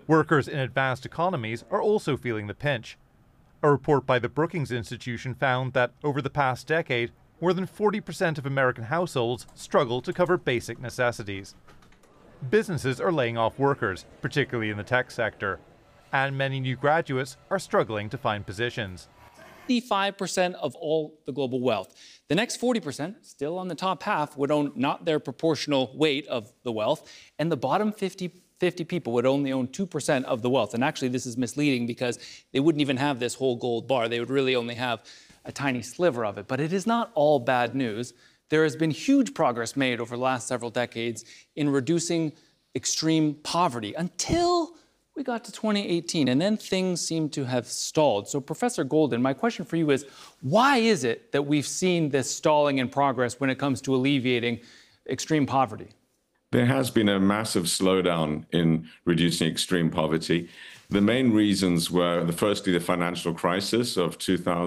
Workers in advanced economies are also feeling the pinch. A report by the Brookings Institution found that over the past decade, more than 40% of American households struggle to cover basic necessities. Businesses are laying off workers, particularly in the tech sector, and many new graduates are struggling to find positions. 55% of all the global wealth. The next 40%, still on the top half, would own not their proportional weight of the wealth, and the bottom 50 people would only own 2% of the wealth. And actually, this is misleading because they wouldn't even have this whole gold bar. They would really only have a tiny sliver of it. But it is not all bad news. There has been huge progress made over the last several decades in reducing extreme poverty until we got to 2018, and then things seem to have stalled. So, Professor Goldin, my question for you is, why is it that we've seen this stalling in progress when it comes to alleviating extreme poverty? There has been a massive slowdown in reducing extreme poverty. The main reasons were, firstly, the financial crisis of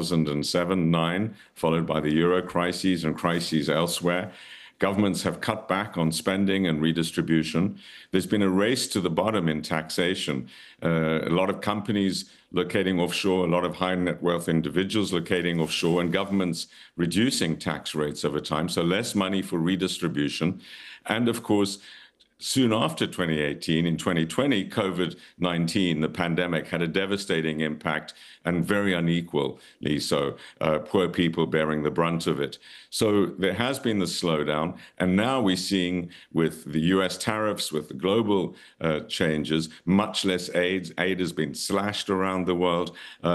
2007-9, followed by the euro crises and crises elsewhere. Governments have cut back on spending and redistribution. There's been a race to the bottom in taxation. A lot of companies locating offshore, a lot of high net wealth individuals locating offshore, and governments reducing tax rates over time, so less money for redistribution. And of course, soon after 2018, in 2020, COVID-19, the pandemic, had a devastating impact, and very unequally so, poor people bearing the brunt of it. So there has been the slowdown, and now we're seeing, with the US tariffs, with the global changes, much less aid. Aid has been slashed around the world,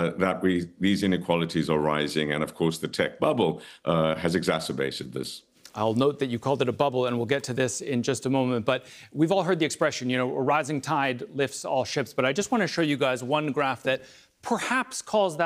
these inequalities are rising, and of course the tech bubble has exacerbated this. I'll note that you called it a bubble, and we'll get to this in just a moment. But we've all heard the expression, a rising tide lifts all ships. But I just want to show you guys one graph that perhaps calls that